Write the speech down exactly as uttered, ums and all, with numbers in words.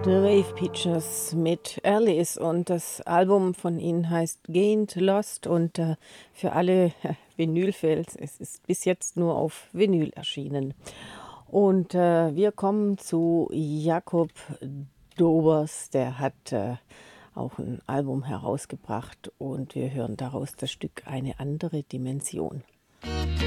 The Wave Pictures mit Alice und das Album von ihnen heißt Gained Lost und äh, für alle äh, Vinylfans, es ist bis jetzt nur auf Vinyl erschienen. Und äh, wir kommen zu Jakob Dobers, der hat äh, auch ein Album herausgebracht und wir hören daraus das Stück Eine andere Dimension.